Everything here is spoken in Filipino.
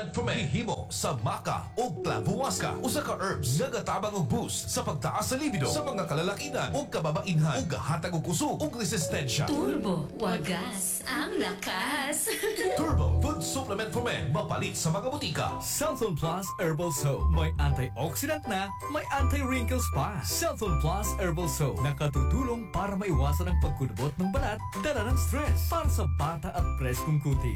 Supplement from himo sa maca o clavuasca. Usa ka herbs nga gatabang og boost sa pagtaas sa libido sa mga kalalakinan o kababainhan o gahatag og kusog o resistensya. Turbo, wagas, ang lakas. Turbo Food Supplement for Men mapalit sa mga butika. Cellphone Plus Herbal Soap. May antioxidant na, may anti-wrinkles pa. Cellphone Plus Herbal Soap. Nakatutulong para maiwasan ang pagkulubot ng balat, dala ng stress. Para sa bata at preskong kuti.